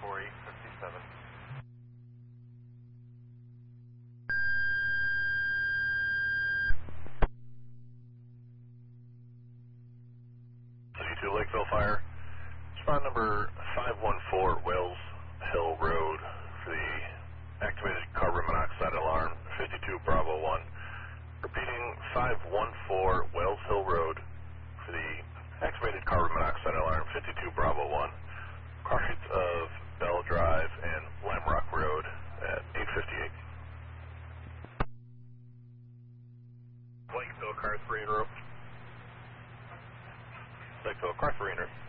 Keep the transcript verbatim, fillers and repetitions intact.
four eight fifty-seven. City two Lakeville Fire. Respond number five one four Wells Hill Road for the activated carbon monoxide alarm, fifty-two Bravo one. Repeating, five one four Wells Hill Road for the activated carbon monoxide alarm, fifty-two Bravo one. Car sheets of Bell Drive and Lime Rock Road at eight fifty-eight. Lakeville, car three en route. Lakeville, car three en route.